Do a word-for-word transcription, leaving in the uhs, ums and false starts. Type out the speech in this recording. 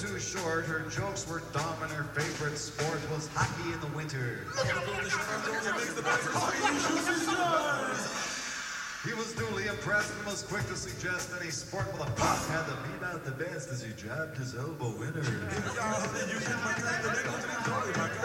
too short, her jokes were dumb, and her favorite sport was hockey in the winter. He was duly impressed and was quick to suggest any sport with a puck had to beat out the best as he jabbed his elbow in her.